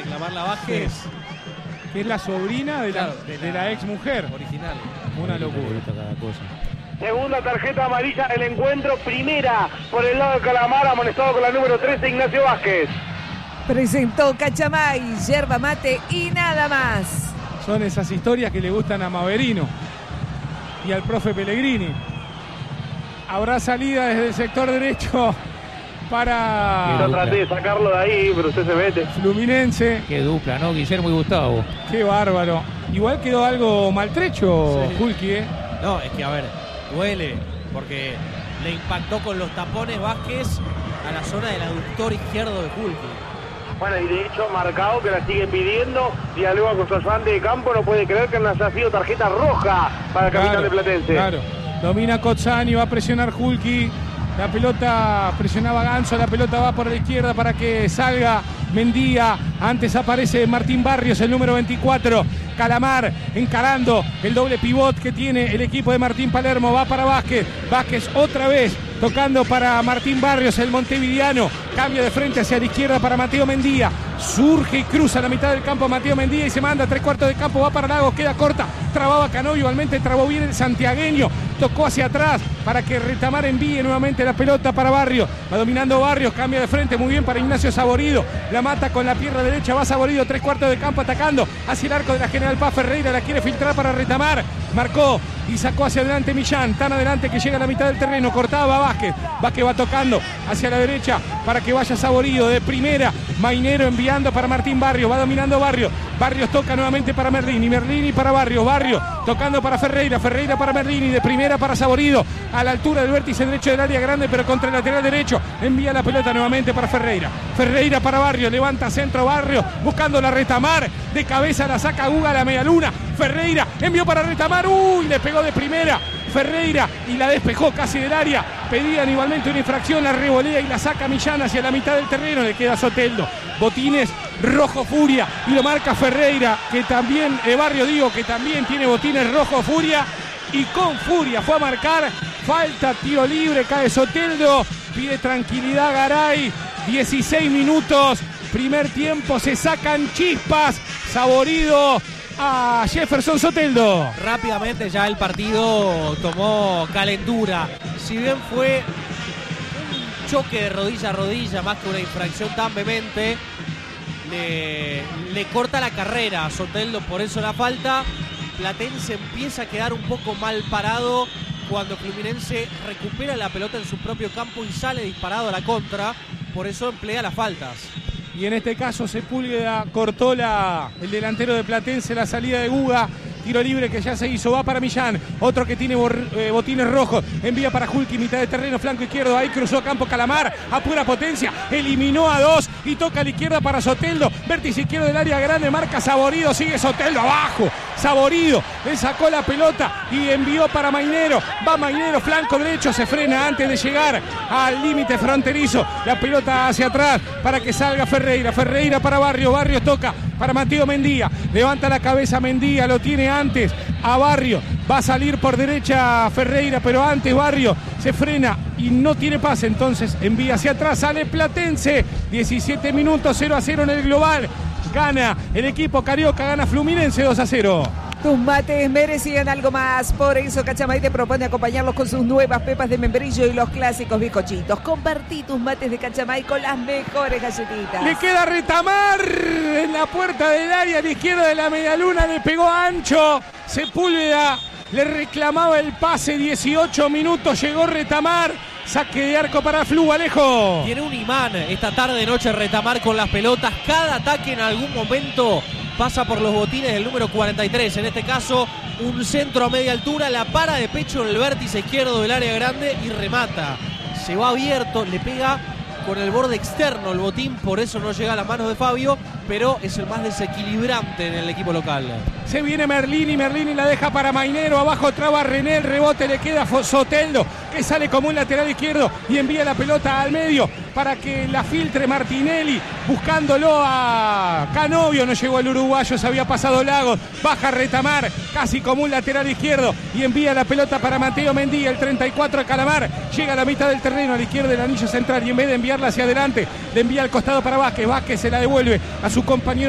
reclamarla Vázquez. Que es la sobrina de la ex mujer. Original. Una locura. Segunda tarjeta amarilla en el encuentro. Primera por el lado de Calamar, amonestado con la número 13, Ignacio Vázquez. Presentó Cachamay, yerba mate y nada más. Son esas historias que le gustan a Maverino y al profe Pellegrini. Habrá salida desde el sector derecho para... Yo traté de sacarlo de ahí, pero usted se mete. Fluminense. Qué dupla, ¿no? Guillermo y Gustavo. Qué bárbaro. Igual quedó algo maltrecho, Sí. Hulky, ¿eh? No, es que a ver, duele, porque le impactó con los tapones Vázquez a la zona del aductor izquierdo de Hulky. Bueno, y de hecho, Marcado, que la sigue pidiendo, dialoga con su ayudante de campo, no puede creer que no haya sido tarjeta roja para el capitán de Platense. Claro, domina Cozzani, va a presionar Hulky. La pelota presionaba Ganso, la pelota va por la izquierda para que salga Mendía. Antes aparece Martín Barrios, el número 24. Calamar encarando el doble pivot que tiene el equipo de Martín Palermo. Va para Vázquez. Vázquez otra vez tocando para Martín Barrios, el montevideano. Cambia de frente hacia la izquierda para Mateo Mendía. Surge y cruza la mitad del campo Mateo Mendía y se manda a 3/4 de campo. Va para Lagos, queda corta. Trababa Cano, igualmente trabó bien el santiagueño. Tocó hacia atrás para que Retamar envíe nuevamente la pelota para Barrios. Va dominando Barrios, cambia de frente muy bien para Ignacio Saborido. La mata con la pierna derecha, va Saborido, 3/4 de campo atacando hacia el arco de la General Paz. Ferreira la quiere filtrar para Retamar. Marcó y sacó hacia adelante Millán. Tan adelante que llega a la mitad del terreno. Cortaba Vázquez. Vázquez va tocando hacia la derecha para que vaya Saborido de primera. Mainero enviando para Martín Barrios. Va dominando Barrios. Barrios toca nuevamente para Merlini. Merlini para Barrios. Barrios tocando para Ferreira. Ferreira para Merlini. De primera para Saborido. A la altura del vértice derecho del área grande, pero contra el lateral derecho. Envía la pelota nuevamente para Ferreira. Ferreira para Barrios. Levanta centro Barrios. Buscando la Retamar. De cabeza la saca Guga a la medialuna. Ferreira envió para Retamar. Uy, le pegó de primera Ferreira y la despejó casi del área. Pedían igualmente una infracción, la revolea y la saca Millán hacia la mitad del terreno. Le queda Soteldo. Botines rojo furia y lo marca Ferreira, que también, Barrio digo, que también tiene botines rojo furia y con furia fue a marcar. Falta, tiro libre, cae Soteldo. Pide tranquilidad Garay. 16 minutos. Primer tiempo, se sacan chispas. Saborido a Jefferson Soteldo. Rápidamente ya el partido tomó calentura. Si bien fue un choque de rodilla a rodilla, más que una infracción tan vehemente, le corta la carrera a Soteldo, por eso la falta. Platense empieza a quedar un poco mal parado cuando Fluminense recupera la pelota en su propio campo y sale disparado a la contra, por eso emplea las faltas. Y en este caso Sepúlveda cortó el delantero de Platense, la salida de Guga. Tiro libre que ya se hizo, va para Millán. Otro que tiene botines rojos. Envía para Hulky, mitad de terreno, flanco izquierdo. Ahí cruzó campo Calamar, a pura potencia. Eliminó a dos y toca a la izquierda para Soteldo. Vértice izquierdo del área grande, marca Saborido. Sigue Soteldo abajo. Saborido le sacó la pelota y envió para Mainero. Va Mainero, flanco derecho, se frena antes de llegar al límite fronterizo. La pelota hacia atrás para que salga Ferreira. Ferreira para Barrios. Barrios toca para Mateo Mendía. Levanta la cabeza Mendía, lo tiene antes a Barrio. Va a salir por derecha Ferreira, pero antes Barrio se frena y no tiene pase. Entonces envía hacia atrás, sale Platense. 17 minutos, 0-0 en el global. Gana el equipo carioca, gana Fluminense 2-0. Tus mates merecían algo más, por eso Cachamay te propone acompañarlos con sus nuevas pepas de membrillo y los clásicos bizcochitos. Compartí tus mates de Cachamay con las mejores galletitas. Le queda Retamar en la puerta del área, a la izquierda de la medialuna, le pegó ancho. Sepúlveda le reclamaba el pase, 18 minutos, llegó Retamar. Saque de arco para Flu, Alejo. Tiene un imán esta tarde noche Retamar con las pelotas. Cada ataque en algún momento pasa por los botines del número 43. En este caso, un centro a media altura, la para de pecho en el vértice izquierdo del área grande y remata. Se va abierto, le pega con el borde externo el botín, por eso no llega a las manos de Fabio, pero es el más desequilibrante en el equipo local. Se viene Merlini la deja para Mainero, abajo traba René, el rebote le queda Soteldo, que sale como un lateral izquierdo y envía la pelota al medio para que la filtre Martinelli, buscándolo a Canovio, no llegó el uruguayo, se había pasado Lagos, baja Retamar, casi como un lateral izquierdo y envía la pelota para Mateo Mendía, el 34 a Calamar, llega a la mitad del terreno, a la izquierda del anillo central y en vez de enviarla hacia adelante, le envía al costado para Vázquez, Vázquez se la devuelve a su compañero